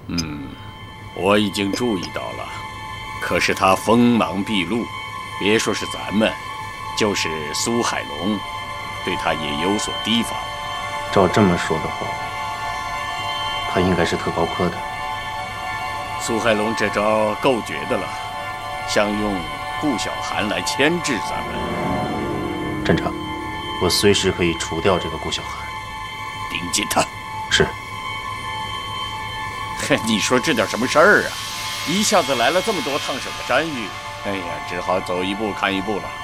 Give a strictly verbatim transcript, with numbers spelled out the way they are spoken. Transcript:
嗯，我已经注意到了。可是他锋芒毕露，别说是咱们，就是苏海龙，对他也有所提防。 照这么说的话，他应该是特高科的。 苏海龙这招够绝的了，想用顾小寒来牵制咱们。 侦查，我随时可以除掉这个顾小寒。 盯紧他。 是。 你说这点什么事儿啊？一下子来了这么多烫手的山芋，哎呀，只好走一步看一步了。